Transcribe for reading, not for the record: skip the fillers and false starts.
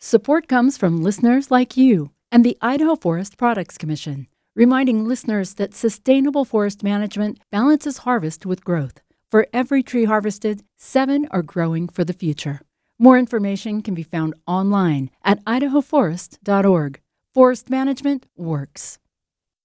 Support comes from listeners like you and the Idaho Forest Products Commission, reminding listeners that sustainable forest management balances harvest with growth. For every tree harvested, 7 are growing for the future. More information can be found online at idahoforest.org. Forest management works.